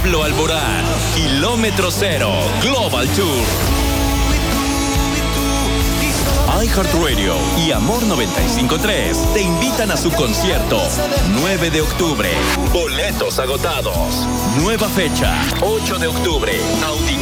Pablo Alborán, Kilómetro Cero, Global Tour. iHeartRadio y Amor 95.3 te invitan a su concierto 9 de octubre. Boletos agotados. Nueva fecha, 8 de octubre.